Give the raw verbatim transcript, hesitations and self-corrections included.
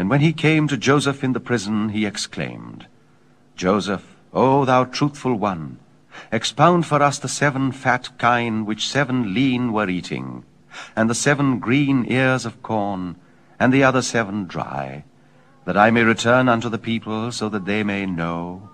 And when he came to Joseph in the prison, he exclaimed, Joseph, O thou truthful one, expound for us the seven fat kine which seven lean were eating, and the seven green ears of corn, and the other seven dry, that I may return unto the people, so that they may know